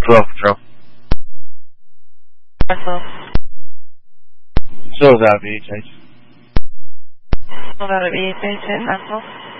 Control. Vessel. Sold out of VHH. Sold out of EHH and vessel.